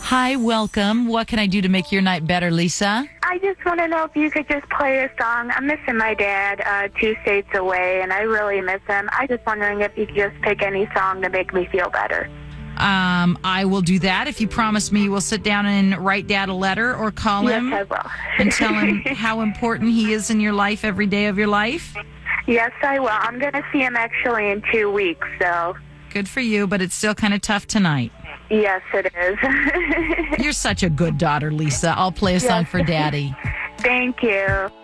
Hi, welcome. What can I do to make your night better, Lisa? I just want to know if you could just play a song. I'm missing my dad 2 states away, and I really miss him. I just wondering if you could just pick any song to make me feel better. I will do that if you promise me you will sit down and write Dad a letter or call him. Yes, I will. And tell him how important he is in your life every day of your life. Yes, I will. I'm going to see him actually in 2 weeks, so. Good for you, but it's still kind of tough tonight. Yes, it is. You're such a good daughter, Lisa. I'll play a song for Daddy. Thank you.